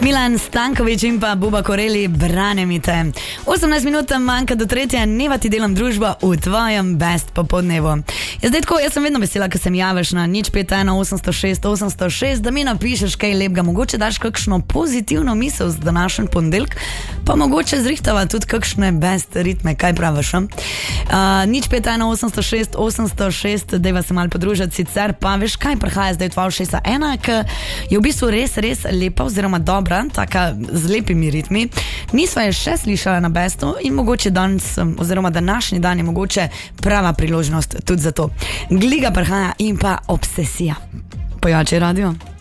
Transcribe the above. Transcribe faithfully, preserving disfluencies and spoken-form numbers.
Milan Stanković in pa Buba Koreli, brane mi te. osemnajst minut manjka do tretje, neva ti delam družbo v tvojem best popodnevu. Ja, zdaj tako, jaz sem vedno vesela, ko se mi javiš na nič pet ena osemsto šest osemsto šest, da mi napišeš kaj lepega, mogoče daš kakšno pozitivno misel z današnjim ponedeljk, pa mogoče zrihtava tudi kakšne best ritme, kaj praviš? Uh, nič pet ena osemsto šest osemsto šest, dajva se malo podružati, sicer pa veš, kaj prihaja zdaj tvoja šesa ena, ki je v bistvu res, res lepa oziroma dobra, taka z lepimi ritmi. Nisva je še slišala na bestu in mogoče danes oziroma današnji dan je mogoče prava priložnost tudi za to. Gliga prihaja in pa obsesija. Pojači radio.